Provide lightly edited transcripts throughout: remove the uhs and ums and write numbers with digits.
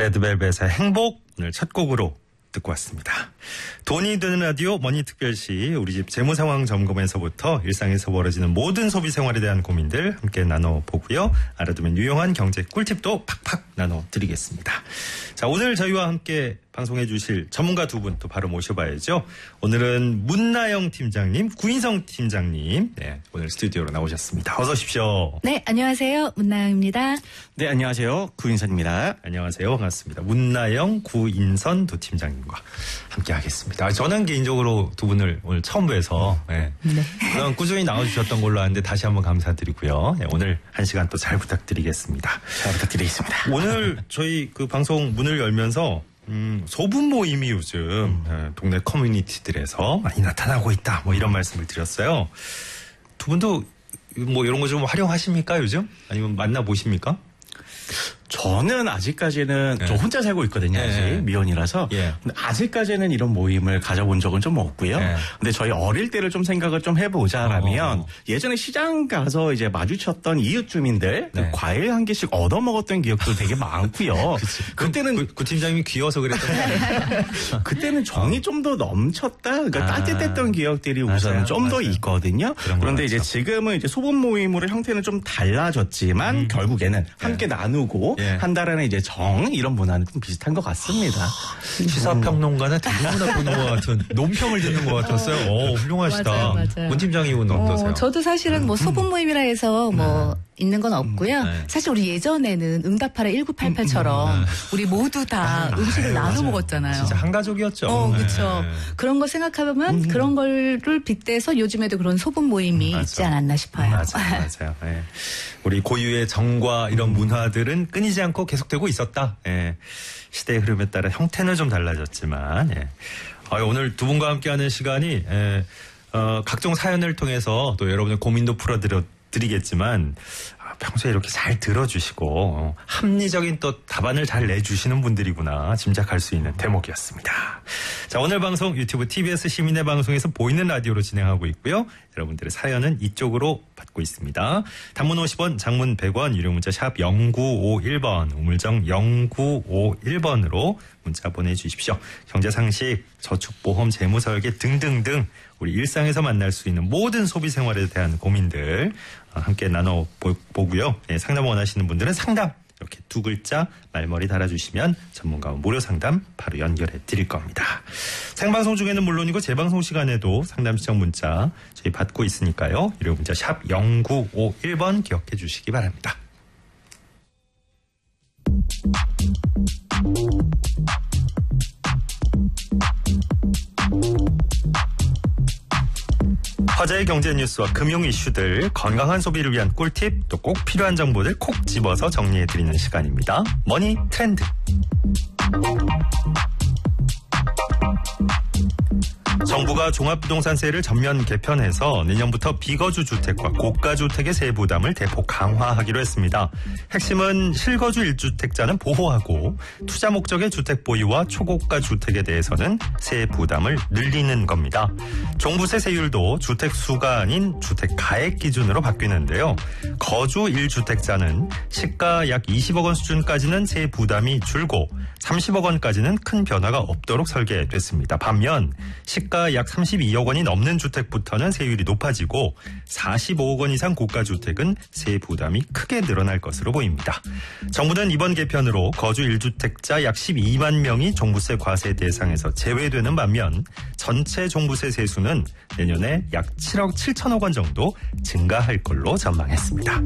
레드벨벳의 행복 오늘 첫 곡으로 듣고 왔습니다. 돈이 드는 라디오 머니특별시 우리 집 재무상황 점검에서부터 일상에서 벌어지는 모든 소비생활에 대한 고민들 함께 나눠보고요. 알아두면 유용한 경제 꿀팁도 팍팍 나눠드리겠습니다. 자, 오늘 저희와 함께 방송해 주실 전문가 두 분 또 바로 모셔봐야죠. 오늘은 문나영 팀장님, 구인성 팀장님 오늘 스튜디오로 나오셨습니다. 어서 오십시오. 네, 안녕하세요. 문나영입니다. 네, 안녕하세요. 구인선입니다. 안녕하세요. 반갑습니다. 문나영, 구인선 두 팀장님과 함께 하겠습니다. 저는 개인적으로 두 분을 오늘 처음 뵈서 그동안 꾸준히 나와주셨던 걸로 아는데 다시 한번 감사드리고요. 오늘 한 시간 또 잘 부탁드리겠습니다. 잘 부탁드리겠습니다. 오늘 저희 그 방송 문을 열면서 소분 모임이 요즘 동네 커뮤니티들에서 많이 나타나고 있다. 뭐 이런 말씀을 드렸어요. 두 분도 뭐 이런 거 좀 활용하십니까 요즘? 아니면 만나보십니까? 저는 아직까지는 저 혼자 살고 있거든요. 아직 미혼이라서. 근데 아직까지는 이런 모임을 가져본 적은 좀 없고요. 근데 저희 어릴 때를 좀 생각을 좀 해보자라면 예전에 시장 가서 이제 마주쳤던 이웃 주민들 과일 한 개씩 얻어 먹었던 기억도 되게 많고요. 그때는 구 팀장님이 귀여워서 그랬던 거예요. 그때는 정이 좀 더 넘쳤다. 그러니까 따뜻했던 기억들이 우선 좀 더 있거든요. 그런데 이제 지금은 이제 소분 모임으로 형태는 좀 달라졌지만 결국에는 함께 나누고 한 달 안에 이제 정 이런 문화는 좀 비슷한 것 같습니다. 시사평론가는 대부분 보는 것 같은 논평을 듣는 것 같았어요. 훌륭하시다. 맞아요. 문 팀장님은 어떠세요? 저도 사실은 뭐 소분 모임이라 해서 뭐 있는 건 없고요. 사실 우리 예전에는 응답하라 1988처럼 우리 모두 다 음식을 나눠 먹었잖아요. 진짜 한 가족이었죠. 그렇죠. 그런 거 생각하면 그런 거를 빗대서 요즘에도 그런 소분 모임이 있지 않았나 싶어요. 맞아요. 우리 고유의 정과 이런 문화들은 끊이지 않고 계속되고 있었다. 시대의 흐름에 따라 형태는 좀 달라졌지만 오늘 두 분과 함께하는 시간이 각종 사연을 통해서 또 여러분의 고민도 풀어드리겠지만 평소에 이렇게 잘 들어주시고 합리적인 또 답안을 잘 내주시는 분들이구나 짐작할 수 있는 대목이었습니다. 자, 오늘 방송 유튜브 TBS 시민의 방송에서 보이는 라디오로 진행하고 있고요. 여러분들의 사연은 이쪽으로 받고 있습니다. 단문 50원, 장문 100원, 유료 문자 샵 0951번, 우물정 0951번으로 문자 보내주십시오. 경제상식, 저축보험, 재무설계 등등등 우리 일상에서 만날 수 있는 모든 소비생활에 대한 고민들 함께 나눠보고요. 상담 원하시는 분들은 상담 이렇게 두 글자 말머리 달아주시면 전문가와 무료 상담 바로 연결해 드릴 겁니다. 생방송 중에는 물론이고 재방송 시간에도 상담 신청 문자 저희 받고 있으니까요. 유료 문자 샵 0951번 기억해 주시기 바랍니다. 화제의 경제 뉴스와 금융 이슈들, 건강한 소비를 위한 꿀팁, 또 꼭 필요한 정보들 콕 집어서 정리해드리는 시간입니다. 머니 트렌드. 정부가 종합부동산세를 전면 개편해서 내년부터 비거주 주택과 고가 주택의 세부 부담을 대폭 강화하기로 했습니다. 핵심은 실거주 1주택자는 보호하고 투자 목적의 주택 보유와 초고가 주택에 대해서는 세 부담을 늘리는 겁니다. 종부세 세율도 주택 수가 아닌 주택 가액 기준으로 바뀌는데요. 거주 1주택자는 시가 약 20억 원 수준까지는 세 부담이 줄고 30억 원까지는 큰 변화가 없도록 설계됐습니다. 반면 시가 약 32억 원이 넘는 주택부터는 세율이 높아지고 45억 원 이상 고가 주택은 세 부담이 크게 늘어날 것으로 보입니다. 정부는 이번 개편으로 거주 1주택자 약 12만 명이 종부세 과세 대상에서 제외되는 반면 전체 종부세 세수는 내년에 약 7억 7천억 원 정도 증가할 걸로 전망했습니다.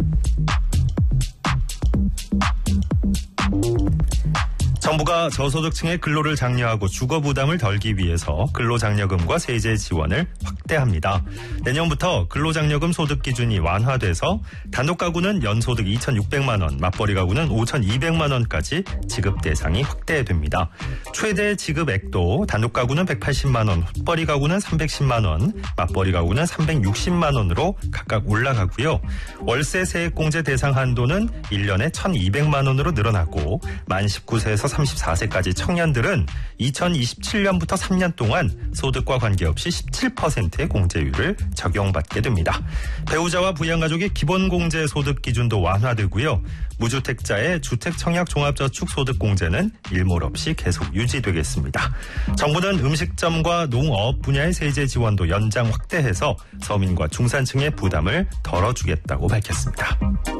정부가 저소득층의 근로를 장려하고 주거 부담을 덜기 위해서 근로장려금과 세제 지원을 확대합니다. 내년부터 근로장려금 소득 기준이 완화돼서 단독 가구는 연소득 2,600만 원, 맞벌이 가구는 5,200만 원까지 지급 대상이 확대됩니다. 최대 지급액도 단독 가구는 180만 원, 헛벌이 가구는 310만 원, 맞벌이 가구는 360만 원으로 각각 올라가고요. 월세 세액공제 대상 한도는 1년에 1,200만 원으로 늘어나고 만 19세에서 34세까지 청년들은 2027년부터 3년 동안 소득과 관계없이 17%의 공제율을 적용받게 됩니다. 배우자와 부양가족의 기본공제 소득 기준도 완화되고요. 무주택자의 주택청약종합저축소득공제는 일몰 없이 계속 유지되겠습니다. 정부는 음식점과 농업 분야의 세제 지원도 연장 확대해서 서민과 중산층의 부담을 덜어주겠다고 밝혔습니다.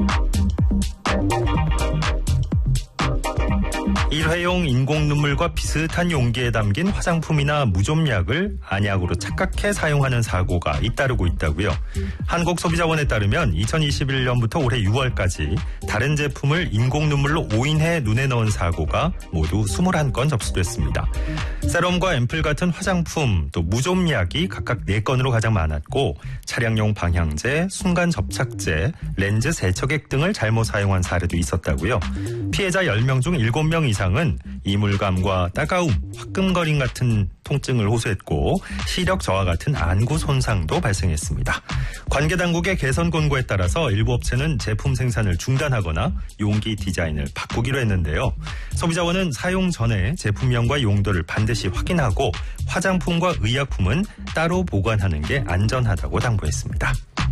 일회용 인공 눈물과 비슷한 용기에 담긴 화장품이나 무좀약을 안약으로 착각해 사용하는 사고가 잇따르고 있다고요. 한국소비자원에 따르면 2021년부터 올해 6월까지 다른 제품을 인공 눈물로 오인해 눈에 넣은 사고가 모두 21건 접수됐습니다. 세럼과 앰플 같은 화장품, 또 무좀약이 각각 4건으로 가장 많았고 차량용 방향제, 순간 접착제, 렌즈 세척액 등을 잘못 사용한 사례도 있었다고요. 피해자 10명 중 7명 이상은 이물감과 따가움, 화끈거림 같은 통증을 호소했고 시력 저하 같은 안구 손상도 발생했습니다. 관계 당국의 개선 권고에 따라서 일부 업체는 제품 생산을 중단하거나 용기 디자인을 바꾸기로 했는데요. 소비자원은 사용 전에 제품명과 용도를 반드시 확인하고 화장품과 의약품은 따로 보관하는 게 안전하다고 당부했습니다.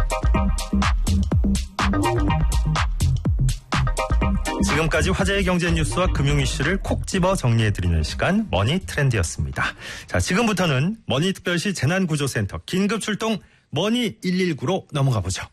지금까지 화제의 경제 뉴스와 금융 이슈를 콕 집어 정리해드리는 시간 머니 트렌드였습니다. 자, 지금부터는 머니특별시 재난구조센터 긴급출동 머니 119로 넘어가 보죠.